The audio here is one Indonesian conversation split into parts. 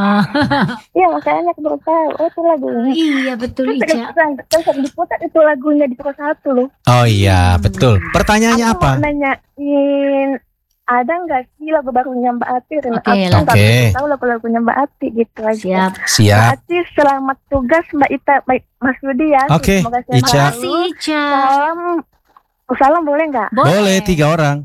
Iya, makanya aku baru tahu. Oh, itu lagunya. Iya, betul, Ica. Kan diputar itu lagunya di Pro 1 loh. Oh iya, betul. Pertanyaannya Aku apa? mau nanyain, ada nggak sih lagu barunya Mbak Ati? Oke, Aku nggak oke. tahu lagu-lagunya Mbak Ati gitu aja. Siap. Mbak Siap. Ati, selamat tugas Mbak Ita, baik Mas Yudi ya. Oke, Semoga sehat Ica. selalu. Makasih, Ica. Salam boleh nggak? Boleh 3 orang.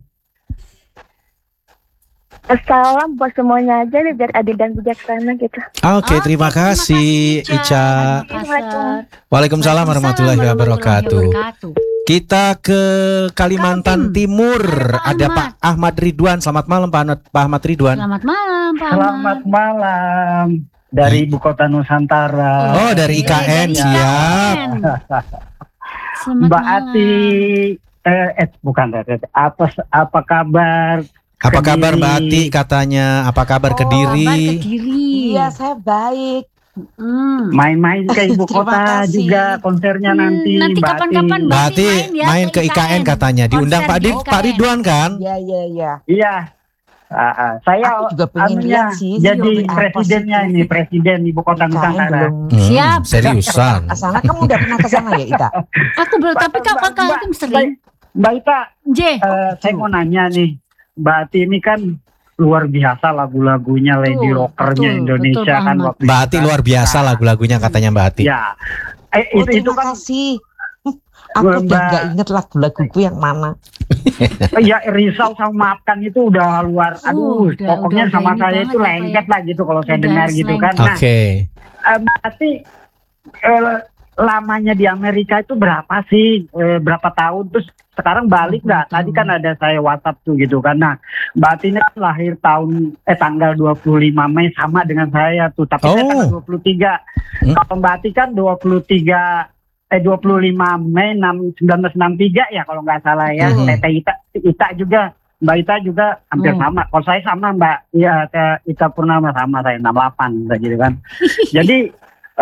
Salam buat semuanya aja nih, biar adil dan bijaksana gitu. Oke, terima kasih Ica. Waalaikumsalam warahmatullahi wabarakatuh. Kita ke Kalimantan Timur. Ada Pak Ahmad Ridwan. Selamat malam Pak Ahmad Ridwan. Selamat malam, Pak Ahmad. Selamat malam dari Ibu Kota Nusantara. Oh, dari IKN, siap. Selamat Mbak malam. Ati, bukan apa kabar? Apa Kediri? kabar Mbak Ati katanya? Apa kabar Kediri? Iya, saya baik. Main-main ke Ibu Terima Kota kasih. juga konsernya nanti. Nanti Mbak kapan-kapan Ati. Mbak Ati main ke IKN katanya. Diundang Pak Ridwan kan? Iya. Iya. Saya Aku juga pengen lihat sih. jadi apa presidennya sih ini, presiden Ibu Kota IKN Nusantara. belum. Siap. Seriusan. Kesana, kamu udah pernah kesana ya, Ita? Aku belum, tapi kakak sering. Mbak Ita, J. saya mau nanya nih, Mbak Ati ini kan luar biasa lagu-lagunya Lady Rockernya betul, Indonesia betul, kan Ahmad. waktu Mbak itu Ati kan. luar biasa lagu-lagunya katanya Mbak Ati. Ya, Oh, itu terima kan kasih. Aku udah Mbak- gak inget lagu-laguku yang mana. ya Risau sama Maafkan itu udah luar. Aduh, Udah pokoknya sama ini saya banget itu apa lengket ya. lah gitu kalau saya Udah dengar gitu kan. Nah, Oke. Mbak Ati lamanya di Amerika itu berapa sih? Berapa tahun? Terus sekarang balik nggak? Tadi kan ada saya WhatsApp tuh gitu kan. Nah, Mbak Ati ini kan lahir tanggal 25 Mei sama dengan saya tuh. Tapi saya tanggal 23. Kalau Mbak Ati kan 25 Mei 1963 ya kalau nggak salah ya. Teteh Ita juga. Mbak Ita juga hampir sama. Kalau saya sama Mbak Ita Purnama sama saya 68 gitu kan. Jadi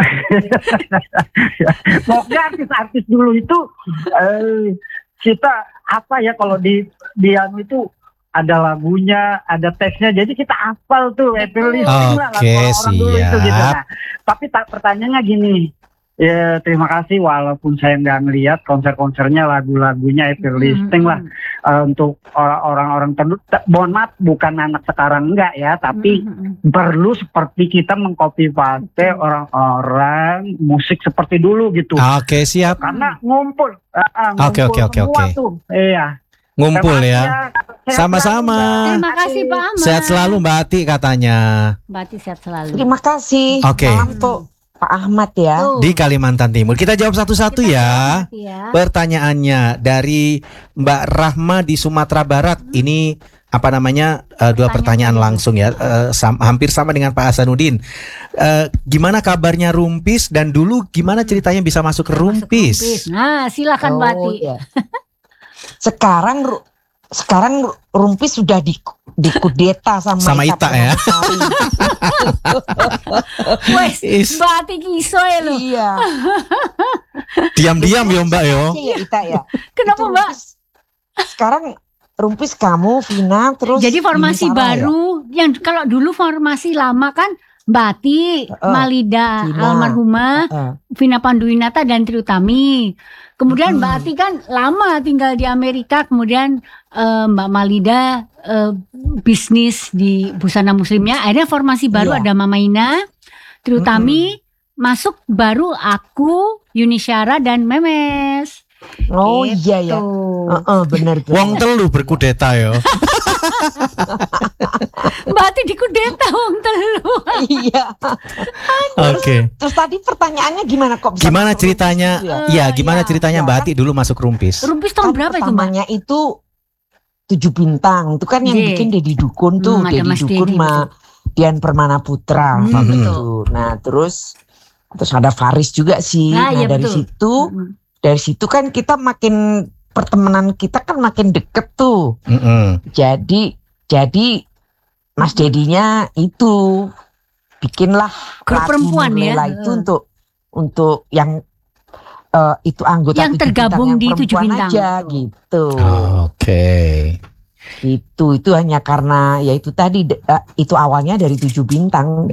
pokoknya artis-artis dulu itu kita apa ya kalau di anu itu ada lagunya, ada teksnya, jadi kita hafal tuh listing lah lagu orang dulu itu gitu. Nah, tapi pertanyaannya gini, ya terima kasih walaupun saya nggak ngelihat konser-konsernya, lagu-lagunya listing lah untuk orang-orang tertentu. Mohon maaf bukan anak sekarang enggak ya, tapi perlu seperti kita mengcopy paste orang-orang musik seperti dulu gitu. Oke, siap. Karena ngumpul Oke. semua tuh. Iya. Ngumpul ya. Sehat Sama-sama. Terima kasih Pak Ahmad. Sehat selalu Mbak Ati katanya. Mbak Ati sehat selalu. Terima kasih. Oke. Salam tuh Pak Ahmad ya. Di Kalimantan Timur. Kita jawab satu-satu ya. Pertanyaannya dari Mbak Rahma di Sumatera Barat. Ini apa namanya? Dua pertanyaan langsung ya. Hampir sama dengan Pak Hasanuddin. Gimana kabarnya Rumpis dan dulu gimana ceritanya bisa masuk ke Rumpis? Nah, silakan Mbak Ati. Iya. Sekarang Rumpis sudah dikudeta sama Ita ya. Wes, Mbak Ati kiso ya lo. Iya. Diam-diam ya Mbak yo. Iya Ita ya. Kenapa Mbak? Sekarang Rumpis kamu, Vina, terus jadi formasi Yunitara, baru yang kalau dulu formasi lama kan Mbak Ati, Malida, Vina. almarhumah, Vina Panduwinata dan Tri Utami. Kemudian Mbak Ati kan lama tinggal di Amerika, kemudian Mbak Malida bisnis di busana muslimnya. Akhirnya formasi baru ada Mama Ina, Tri Utami, masuk baru aku, Yuni Syara dan Memes. Oh iya ya. Benar. Wong telu berkudeta yo. Mbak Ati dikudeta wong telu. Iya. Oke. Terus tadi pertanyaannya gimana kok bisa Gimana masuk ceritanya? Rumpis ya? Iya, gimana ceritanya Mbak Ati dulu masuk Rumpis? Rumpis tahun berapa itu Mbak? Pertamanya itu 7 bintang. Itu kan yang bikin Deddy Dukun tuh. ada Deddy Mas Dukun Deddy, sama Dian Permana Putra. betul. Nah terus ada Faris juga sih. Nah, Nah iya, dari betul. situ kan kita makin pertemanan kita kan makin deket tuh. Jadi Mas Dedinya itu bikinlah grup perempuan ya. itu untuk yang itu anggota yang 7 tergabung bintang, di yang 7 perempuan bintang aja gitu. Oke. Itu hanya karena ya itu tadi itu awalnya dari 7 bintang.